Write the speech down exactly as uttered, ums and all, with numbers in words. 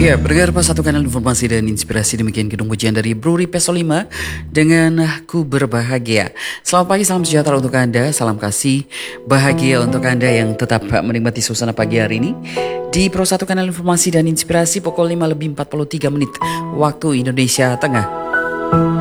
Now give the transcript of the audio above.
Ya, bergerak pas satu kanal informasi dan inspirasi, demikian gedung pujian dari Bro Peso lima dengan Ku Berbahagia. Selamat pagi, salam sejahtera untuk Anda, salam kasih bahagia untuk Anda yang tetap menikmati suasana pagi hari ini di Pro satu kanal informasi dan inspirasi pukul lima lebih empat puluh tiga menit waktu Indonesia Tengah.